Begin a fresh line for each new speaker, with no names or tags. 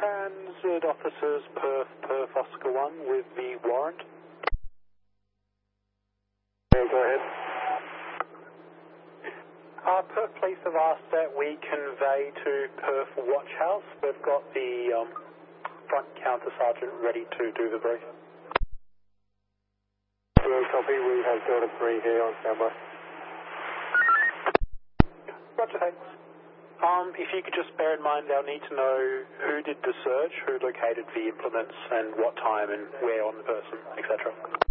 Transit officers Perth Oscar 1 with the warrant.
Yeah, go ahead.
Perth Police have asked that we convey to Perth Watch House. They've got the front counter sergeant ready to do the brief.
Yeah, copy. We have Delta 3 here on standby.
Roger, thanks. If you could just bear in mind, they'll need to know who did the search, who located the implements, and what time and where on the person, etc.